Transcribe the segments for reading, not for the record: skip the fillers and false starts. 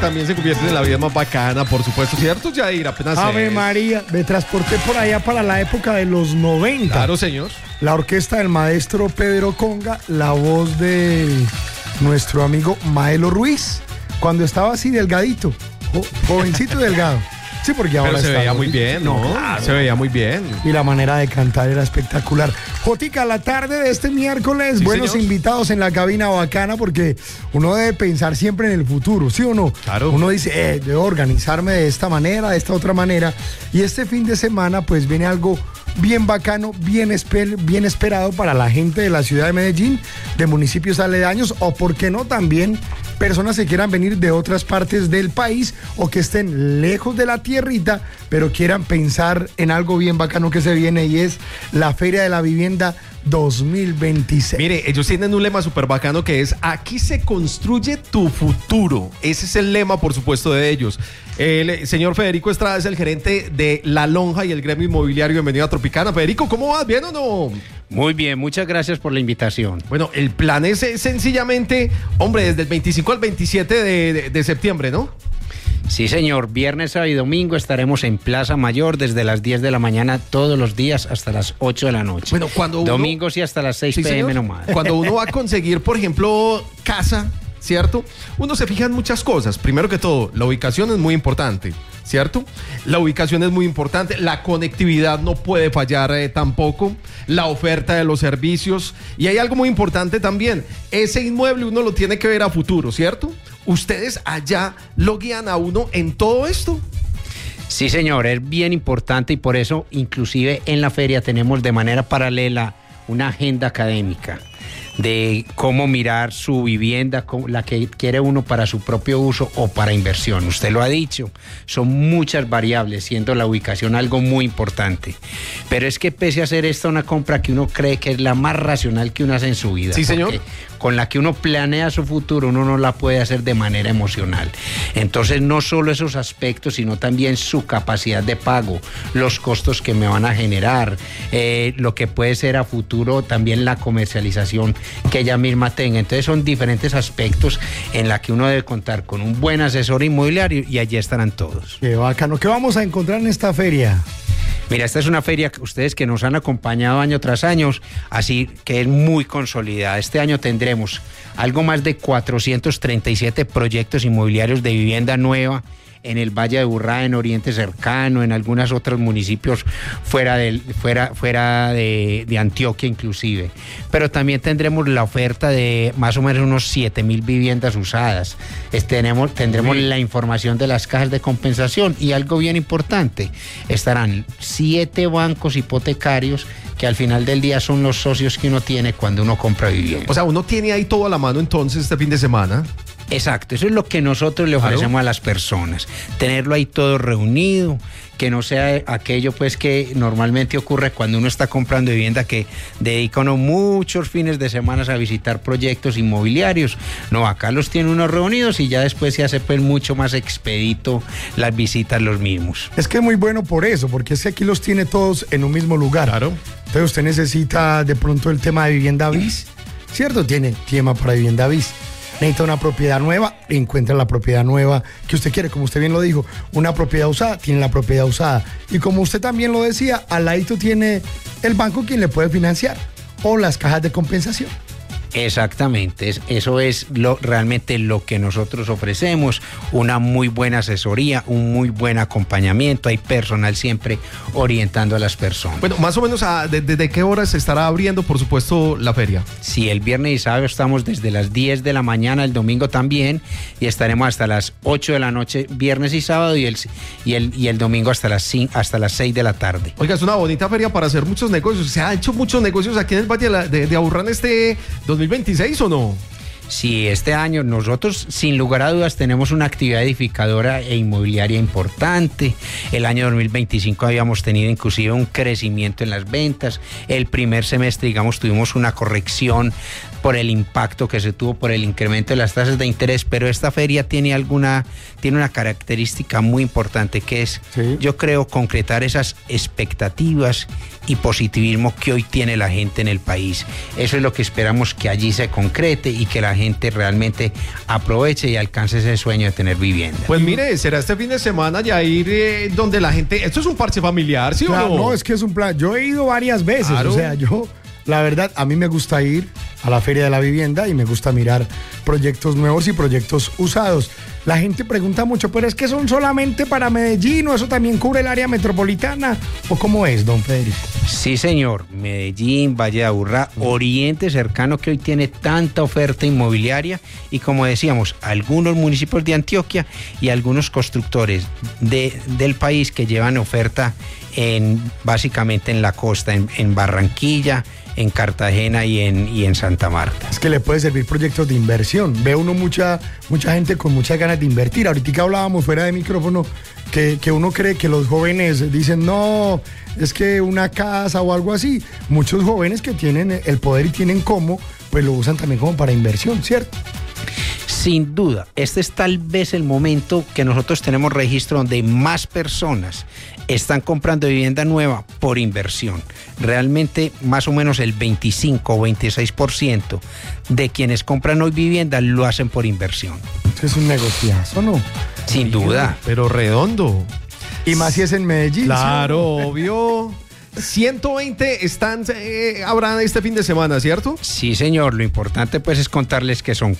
también se convierten en la vida más bacana, por supuesto, ¿cierto, Jair? Apenas Ave María, me transporté por allá para la época de los 90. Claro, señor. La orquesta del maestro Pedro Conga, la voz de nuestro amigo Maelo Ruiz, cuando estaba así delgadito, jovencito y delgado. Sí, porque ahora pero se veía muy bien, ¿no? Claro. Se veía muy bien. Y la manera de cantar era espectacular. Jotica, la tarde de este miércoles, Sí, buenos señor. invitados en la cabina bacana, porque uno debe pensar siempre en el futuro, ¿sí o no? Claro. Uno dice, debo organizarme de esta manera, de esta otra manera. Y este fin de semana, pues viene algo bien bacano, bien esperado para la gente de la ciudad de Medellín, de municipios aledaños, o por qué no también personas que quieran venir de otras partes del país o que estén lejos de la tierrita, pero quieran pensar en algo bien bacano que se viene, y es la Feria de la Vivienda 2026. Mire, ellos tienen un lema súper bacano que es: aquí se construye tu futuro. Ese es el lema, por supuesto, de ellos. El señor Federico Estrada es el gerente de La Lonja y el gremio inmobiliario. Bienvenido a Tropicana. Federico, ¿cómo vas? ¿Bien o no? Muy bien, muchas gracias por la invitación. Bueno, el plan es sencillamente, hombre, desde el 25 al 27 de septiembre, ¿no? Sí, señor, viernes, sábado y domingo estaremos en Plaza Mayor desde las 10 de la mañana todos los días hasta las 8 de la noche. Bueno, cuando uno... Domingos y hasta las 6 Sí, p.m. señor. nomás. Cuando uno va a conseguir, por ejemplo, casa, ¿cierto? Uno se fija en muchas cosas. Primero que todo, la ubicación es muy importante, ¿cierto? La ubicación es muy importante, la conectividad no puede fallar tampoco, la oferta de los servicios, y hay algo muy importante también: ese inmueble uno lo tiene que ver a futuro, ¿cierto? Ustedes allá lo guían a uno en todo esto. Sí, señor, es bien importante, y por eso inclusive en la feria tenemos de manera paralela una agenda académica de cómo mirar su vivienda, la que quiere uno para su propio uso o para inversión. Usted lo ha dicho, son muchas variables, siendo la ubicación algo muy importante. Pero es que pese a hacer esta una compra que uno cree que es la más racional que uno hace en su vida. Sí, señor. Con la que uno planea su futuro, uno no la puede hacer de manera emocional. Entonces, no solo esos aspectos, sino también su capacidad de pago, los costos que me van a generar, lo que puede ser a futuro también la comercialización que ella misma tenga. Entonces, son diferentes aspectos en la que uno debe contar con un buen asesor inmobiliario, y allí estarán todos. Qué bacano. ¿Qué vamos a encontrar en esta feria? Mira, esta es una feria que ustedes que nos han acompañado año tras año, así que es muy consolidada. Este año tendremos algo más de 437 proyectos inmobiliarios de vivienda nueva en el Valle de Urrá, en Oriente Cercano, en algunos otros municipios fuera de Antioquia inclusive. Pero también tendremos la oferta de más o menos unos 7,000 viviendas usadas. Tendremos la información de las cajas de compensación, y algo bien importante: estarán 7 bancos hipotecarios que al final del día son los socios que uno tiene cuando uno compra vivienda. O sea, uno tiene ahí todo a la mano entonces este fin de semana. Exacto, eso es lo que nosotros le ofrecemos a las personas, tenerlo ahí todo reunido, que no sea aquello pues que normalmente ocurre cuando uno está comprando vivienda, que dedica uno muchos fines de semana a visitar proyectos inmobiliarios. No, acá los tiene uno reunidos y ya después se hace pues mucho más expedito las visitas los mismos. Es que es muy bueno por eso, porque es que aquí los tiene todos en un mismo lugar. Claro. Entonces usted necesita de pronto el tema de vivienda bis, ¿cierto? Tiene tema para vivienda bis. Necesita una propiedad nueva, encuentra la propiedad nueva que usted quiere. Como usted bien lo dijo, una propiedad usada, tiene la propiedad usada. Y como usted también lo decía, al ladito tiene el banco quien le puede financiar, o las cajas de compensación. Exactamente, eso es realmente lo que nosotros ofrecemos: una muy buena asesoría, un muy buen acompañamiento, hay personal siempre orientando a las personas. Bueno, más o menos, ¿desde qué hora se estará abriendo, por supuesto, la feria? Sí, el viernes y sábado estamos desde las 10 de la mañana, el domingo también, y estaremos hasta las 8 de la noche, viernes y sábado, y el domingo hasta las 6 de la tarde. Oiga, es una bonita feria para hacer muchos negocios. ¿Se ha hecho muchos negocios aquí en el Valle de Aburrá en este 2026 o no? Sí, este año nosotros sin lugar a dudas tenemos una actividad edificadora e inmobiliaria importante. El año 2025 habíamos tenido inclusive un crecimiento en las ventas. El primer semestre, digamos, tuvimos una corrección por el impacto que se tuvo por el incremento de las tasas de interés, pero esta feria tiene una característica muy importante, que es, yo creo, concretar esas expectativas y positivismo que hoy tiene la gente en el país. Eso es lo que esperamos que allí se concrete y que la gente realmente aproveche y alcance ese sueño de tener vivienda. Pues mire, será este fin de semana ya ir donde la gente... Esto es un parche familiar, ¿sí Claro, o no? no, es que es un plan. Yo he ido varias veces, Claro. o sea, la verdad, a mí me gusta ir a la Feria de la Vivienda y me gusta mirar proyectos nuevos y proyectos usados. La gente pregunta mucho, pero es que son solamente para Medellín, o eso también cubre el área metropolitana, o cómo es, don Federico. Sí, señor. Medellín, Valle de Aburrá, Oriente Cercano, que hoy tiene tanta oferta inmobiliaria, y como decíamos, algunos municipios de Antioquia y algunos constructores del país que llevan oferta básicamente en la costa, en Barranquilla, en Cartagena y en Santa Marta. Es que le puede servir proyectos de inversión. Ve uno mucha gente con muchas ganas de invertir. Ahorita hablábamos fuera de micrófono que uno cree que los jóvenes dicen, no, es que una casa o algo así. Muchos jóvenes que tienen el poder y tienen cómo, pues lo usan también como para inversión, ¿cierto? Sin duda, este es tal vez el momento que nosotros tenemos registro donde más personas están comprando vivienda nueva por inversión. Realmente más o menos el 25 o 26% de quienes compran hoy vivienda lo hacen por inversión. Eso es un negociazo, ¿no? Sin duda. Pero redondo. Y más si es en Medellín. Claro, obvio. 120 stands habrá este fin de semana, ¿cierto? Sí, señor. Lo importante pues es contarles que son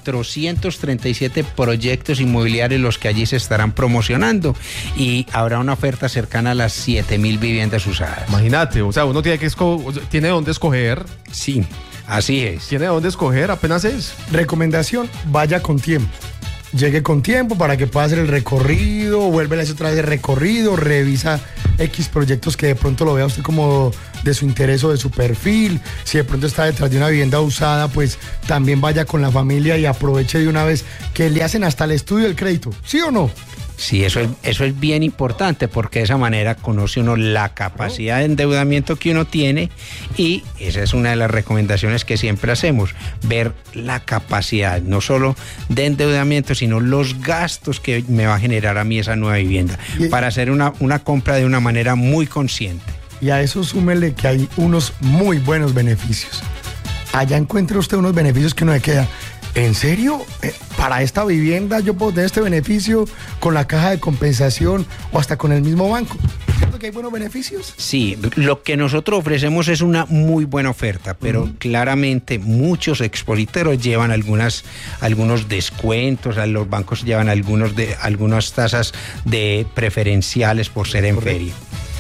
437 proyectos inmobiliarios los que allí se estarán promocionando y habrá una oferta cercana a las 7.000 viviendas usadas. Imagínate, o sea, uno tiene tiene dónde escoger. Sí, así es. Tiene dónde escoger, apenas es. Recomendación, vaya con tiempo. Llegue con tiempo para que pueda hacer el recorrido, vuelve a hacer otra vez el recorrido, revisa X proyectos que de pronto lo vea usted como de su interés o de su perfil. Si de pronto está detrás de una vivienda usada, pues también vaya con la familia y aproveche de una vez que le hacen hasta el estudio del crédito. ¿Sí o no? Sí, eso es bien importante porque de esa manera conoce uno la capacidad de endeudamiento que uno tiene y esa es una de las recomendaciones que siempre hacemos, ver la capacidad, no solo de endeudamiento, sino los gastos que me va a generar a mí esa nueva vivienda para hacer una compra de una manera muy consciente. Y a eso súmele que hay unos muy buenos beneficios. Allá encuentra usted unos beneficios que uno le queda. ¿En serio? ¿Para esta vivienda yo puedo tener este beneficio con la caja de compensación o hasta con el mismo banco? ¿Cierto que hay buenos beneficios? Sí, lo que nosotros ofrecemos es una muy buena oferta, pero claramente muchos expositores llevan algunos descuentos, los bancos llevan algunas tasas de preferenciales por ser en feria.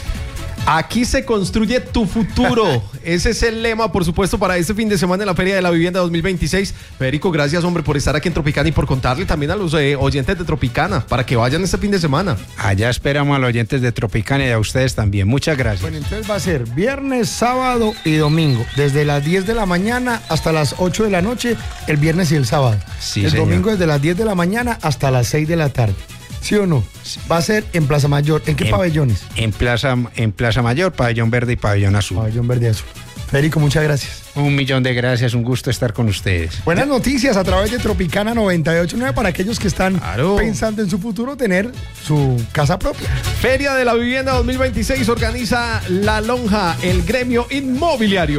Aquí se construye tu futuro. Ese es el lema, por supuesto, para este fin de semana en la Feria de la Vivienda 2026. Federico, gracias, hombre, por estar aquí en Tropicana y por contarle también a los oyentes de Tropicana para que vayan este fin de semana. Allá esperamos a los oyentes de Tropicana y a ustedes también. Muchas gracias. Bueno, entonces va a ser viernes, sábado y domingo, desde las 10 de la mañana hasta las 8 de la noche, el viernes y el sábado. Sí, el señor. domingo desde las 10 de la mañana hasta las 6 de la tarde. ¿Sí o no? Va a ser en Plaza Mayor. ¿En qué pabellones? En Plaza Mayor, Pabellón Verde y Pabellón Azul. Pabellón Verde y Azul. Federico, muchas gracias. 1.000.000 de gracias, un gusto estar con ustedes. Buenas noticias a través de Tropicana 98.9 para aquellos que están pensando en su futuro tener su casa propia. Feria de la Vivienda 2026 organiza La Lonja, el gremio inmobiliario.